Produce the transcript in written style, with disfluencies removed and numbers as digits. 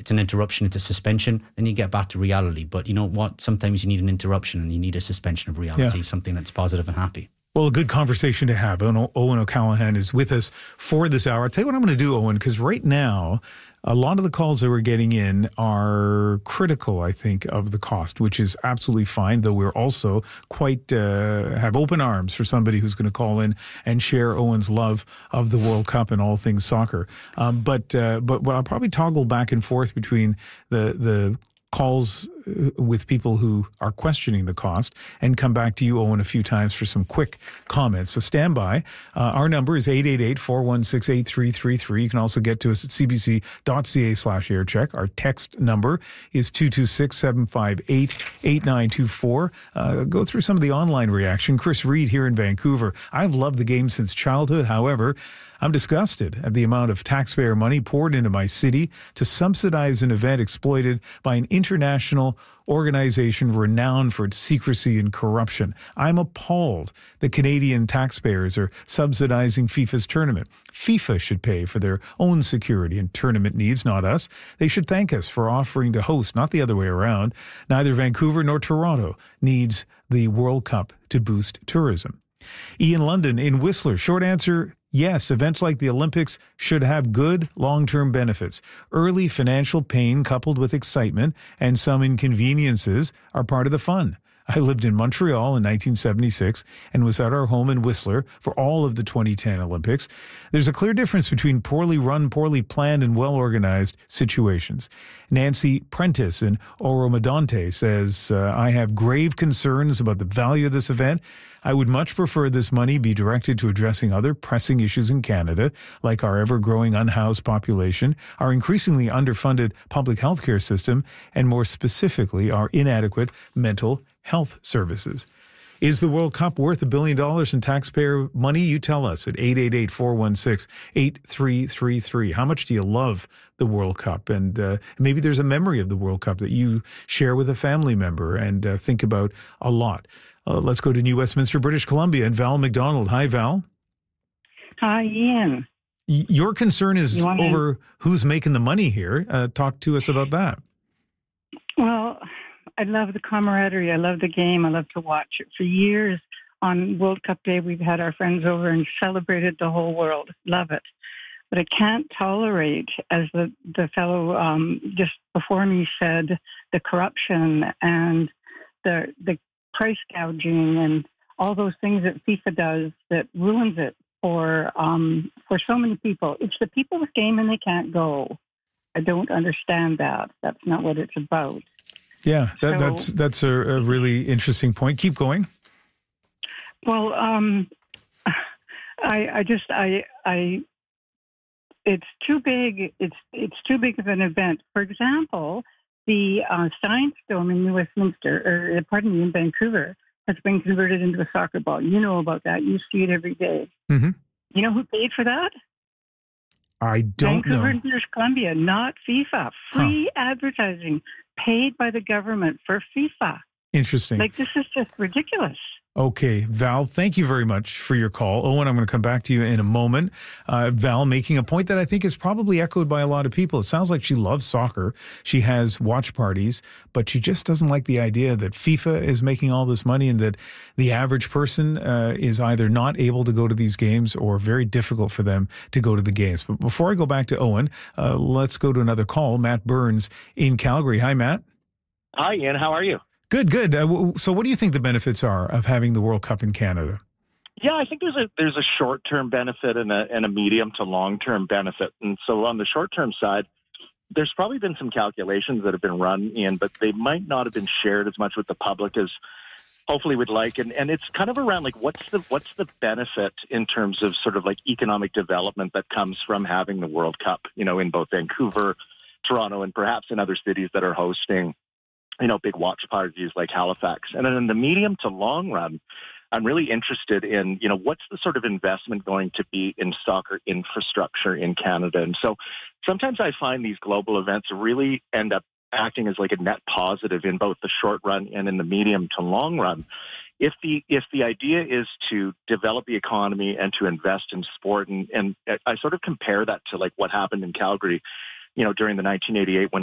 it's an interruption, it's a suspension, then you get back to reality. But you know what? Sometimes you need an interruption and you need a suspension of reality, something that's positive and happy. Well, a good conversation to have. Owen O'Callaghan is with us for this hour. I'll tell you what I'm going to do, Owen, because right now, a lot of the calls that we're getting in are critical, I think, of the cost, which is absolutely fine, though we're also quite have open arms for somebody who's going to call in and share Owen's love of the World Cup and all things soccer. But I'll probably toggle back and forth between the calls with people who are questioning the cost and come back to you, Owen, a few times for some quick comments. So stand by. Our number is 888-416-8333. You can also get to us at cbc.ca/aircheck. Our text number is 226-758-8924. Go through some of the online reaction. Chris Reed here in Vancouver. I've loved the game since childhood. However, I'm disgusted at the amount of taxpayer money poured into my city to subsidize an event exploited by an international organization renowned for its secrecy and corruption. I'm appalled that Canadian taxpayers are subsidizing FIFA's tournament. FIFA should pay for their own security and tournament needs, not us. They should thank us for offering to host, not the other way around. Neither Vancouver nor Toronto needs the World Cup to boost tourism. Ian London in Whistler. Short answer, yes, events like the Olympics should have good long-term benefits. Early financial pain coupled with excitement and some inconveniences are part of the fun. I lived in Montreal in 1976 and was at our home in Whistler for all of the 2010 Olympics. There's a clear difference between poorly run, poorly planned, and well-organized situations. Nancy Prentice in Oromadonte says, I have grave concerns about the value of this event. I would much prefer this money be directed to addressing other pressing issues in Canada, like our ever-growing unhoused population, our increasingly underfunded public health care system, and more specifically, our inadequate mental health services. Is the World Cup worth $1 billion in taxpayer money? You tell us at 888-416-8333. How much do you love the World Cup? And maybe there's a memory of the World Cup that you share with a family member and think about a lot. Let's go to New Westminster, British Columbia, and Val McDonald. Hi, Val. Hi, Ian. Your concern is over who's making the money here. Talk to us about that. Well, I love the camaraderie. I love the game. I love to watch it. For years on World Cup Day, we've had our friends over and celebrated the whole world. Love it. But I can't tolerate, as the fellow just before me said, the corruption and the price gouging and all those things that FIFA does that ruins it for so many people. It's the people with game and they can't go. I don't understand that. That's not what it's about. Yeah, that's a really interesting point. Keep going. Well, it's too big. It's too big of an event. For example, the Science Dome in New Westminster, in Vancouver, has been converted into a soccer ball. You know about that. You see it every day. Mm-hmm. You know who paid for that? I don't know. Vancouver and British Columbia, not FIFA. Free advertising paid by the government for FIFA. Interesting. Like, this is just ridiculous. Okay, Val, thank you very much for your call. Owen, I'm going to come back to you in a moment. Val making a point that I think is probably echoed by a lot of people. It sounds like she loves soccer. She has watch parties, but she just doesn't like the idea that FIFA is making all this money and that the average person is either not able to go to these games or very difficult for them to go to the games. But before I go back to Owen, let's go to another call. Matt Burns in Calgary. Hi, Matt. Hi, Ian. How are you? Good. So what do you think the benefits are of having the World Cup in Canada? Yeah, I think there's a short-term benefit and a medium to long-term benefit. And so on the short-term side, there's probably been some calculations that have been run, Ian, but they might not have been shared as much with the public as hopefully we'd like. And it's kind of around like what's the benefit in terms of sort of like economic development that comes from having the World Cup, in both Vancouver, Toronto, and perhaps in other cities that are hosting big watch parties like Halifax. And then in the medium to long run, I'm really interested in, what's the sort of investment going to be in soccer infrastructure in Canada? And so sometimes I find these global events really end up acting as like a net positive in both the short run and in the medium to long run. If the idea is to develop the economy and to invest in sport, and I sort of compare that to like what happened in Calgary, during the 1988